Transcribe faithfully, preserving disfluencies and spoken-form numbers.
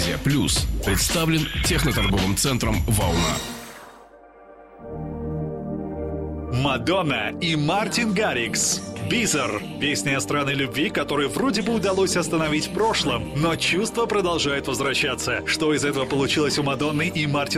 Азия Плюс представлен техноторговым центром «Волна». Мадонна и Мартин Гаррикс. Бизер. Песня о странной любви, которую вроде бы удалось остановить в прошлом, но чувства продолжают возвращаться. Что из этого получилось у Мадонны и Мартина